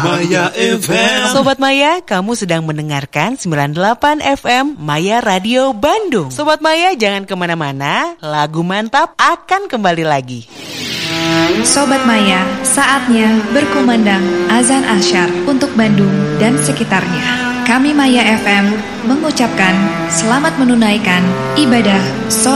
Maya FM. Sobat Maya, kamu sedang mendengarkan 98 FM Maya Radio Bandung. Sobat Maya, jangan kemana-mana, lagu mantap akan kembali lagi. Sobat Maya, saatnya berkumandang azan asyar untuk Bandung dan sekitarnya. Kami Maya FM mengucapkan selamat menunaikan ibadah sholat